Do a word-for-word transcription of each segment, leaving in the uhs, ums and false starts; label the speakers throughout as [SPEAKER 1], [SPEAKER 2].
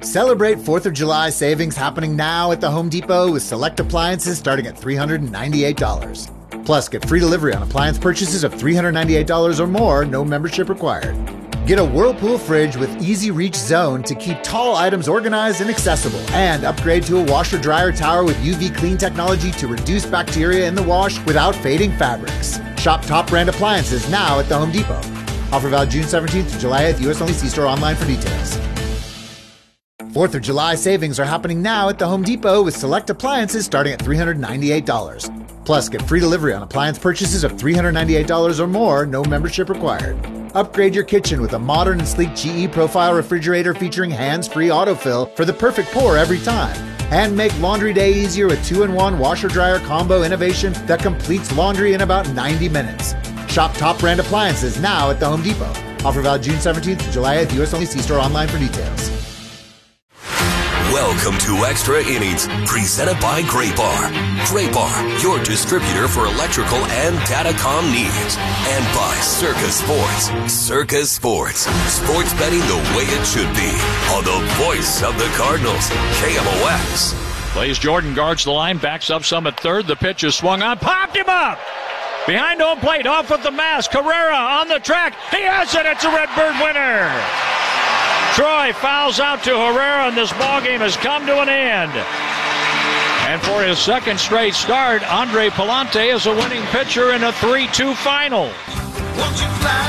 [SPEAKER 1] Celebrate fourth of July savings happening now at the Home Depot with select appliances starting at three hundred ninety-eight dollars. Plus, get free delivery on appliance purchases of three hundred ninety-eight dollars or more, no membership required. Get a Whirlpool fridge with Easy Reach Zone to keep tall items organized and accessible. And upgrade to a washer-dryer tower with U V clean technology to reduce bacteria in the wash without fading fabrics. Shop top brand appliances now at the Home Depot. Offer valid June seventeenth to July eighth, U S only. See store online for details. fourth of July savings are happening now at the Home Depot with select appliances starting at three hundred ninety-eight dollars. Plus, get free delivery on appliance purchases of three hundred ninety-eight dollars or more, no membership required. Upgrade your kitchen with a modern and sleek G E Profile refrigerator featuring hands-free autofill for the perfect pour every time. And make laundry day easier with two in one washer-dryer combo innovation that completes laundry in about ninety minutes. Shop top brand appliances now at the Home Depot. Offer valid June seventeenth to July eighth, U S only. See store online for details.
[SPEAKER 2] Welcome to Extra Innings, presented by Great Bar. Great Bar, your distributor for electrical and datacom needs. And by Circa Sports. Circa Sports. Sports betting the way it should be. On the voice of the Cardinals, K M O X.
[SPEAKER 3] Plays Jordan, guards the line, backs up some at third. The pitch is swung on, popped him up. Behind home plate, off with the mask. Carrera on the track. He has it. It's a Redbird winner. Troy fouls out to Herrera, and this ballgame has come to an end. And for his second straight start, Andre Pallante is a winning pitcher in a three two final.
[SPEAKER 4] Won't you fly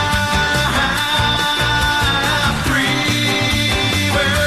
[SPEAKER 4] free,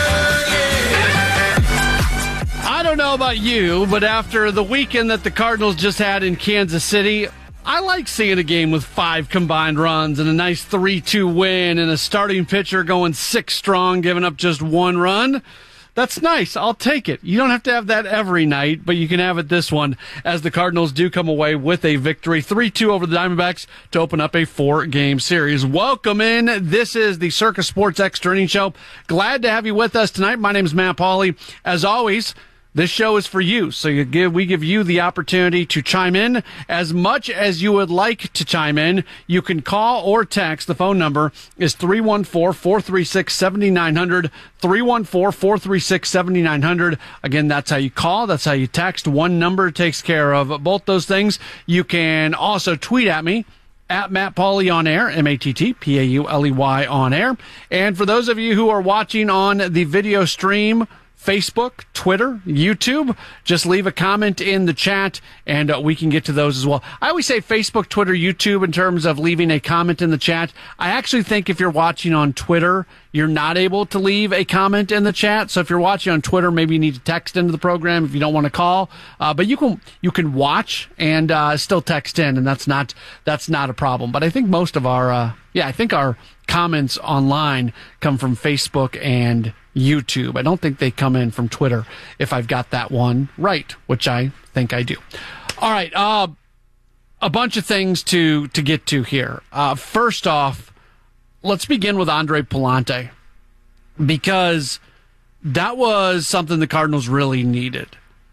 [SPEAKER 4] yeah.
[SPEAKER 5] I don't know about you, but after the weekend that the Cardinals just had in Kansas City, I like seeing a game with five combined runs and a nice three two win and a starting pitcher going six strong, giving up just one run. That's nice. I'll take it. You don't have to have that every night, but you can have it this one as the Cardinals do come away with a victory. three two over the Diamondbacks to open up a four-game series. Welcome in. This is the Circa Sports Extra Inning Show. Glad to have you with us tonight. My name is Matt Pauley. As always, this show is for you, so you give, we give you the opportunity to chime in as much as you would like to chime in. You can call or text. The phone number is three one four, four three six, seven nine zero zero, three one four, four three six, seven nine zero zero. Again, that's how you call. That's how you text. One number takes care of both those things. You can also tweet at me, at Matt Pauley on air, M A T T P A U L E Y on air. And for those of you who are watching on the video stream, Facebook, Twitter, YouTube, just leave a comment in the chat and uh, we can get to those as well. I always say Facebook, Twitter, YouTube in terms of leaving a comment in the chat. I actually think if you're watching on Twitter, you're not able to leave a comment in the chat. So if you're watching on Twitter, maybe you need to text into the program if you don't want to call. Uh, but you can you can watch and uh, still text in, and that's not that's not a problem. But I think most of our uh, yeah, I think our comments online come from Facebook and YouTube. I don't think they come in from Twitter, if I've got that one right, which I think I do. All right, uh, a bunch of things to, to get to here. Uh, first off, let's begin with Andre Pallante, because that was something the Cardinals really needed.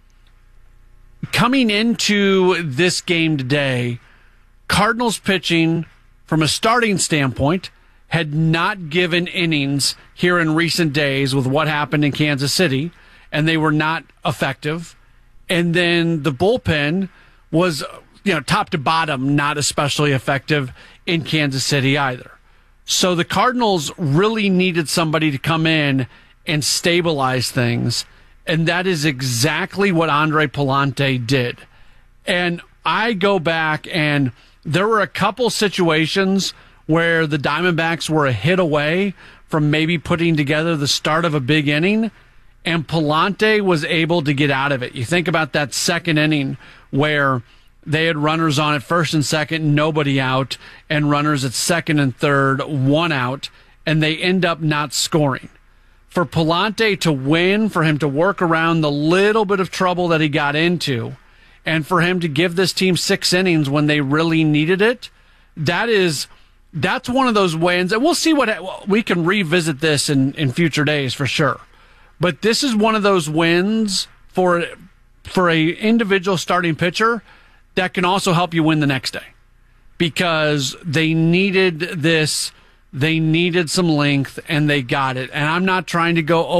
[SPEAKER 5] Coming into this game today, Cardinals pitching, from a starting standpoint, had not given innings here in recent days with what happened in Kansas City, and they were not effective. And then the bullpen was, you know, top to bottom, not especially effective in Kansas City either. So the Cardinals really needed somebody to come in and stabilize things, and that is exactly what Andre Pallante did. And I go back, and there were a couple situations where the Diamondbacks were a hit away from maybe putting together the start of a big inning, and Pallante was able to get out of it. You think about that second inning where they had runners on at first and second, nobody out, and runners at second and third, one out, and they end up not scoring. For Pallante to win, for him to work around the little bit of trouble that he got into, and for him to give this team six innings when they really needed it, that is... That's one of those wins, and we'll see what we can revisit this in, in future days for sure. But this is one of those wins for for a individual starting pitcher that can also help you win the next day, because they needed this, they needed some length, and they got it. And I'm not trying to go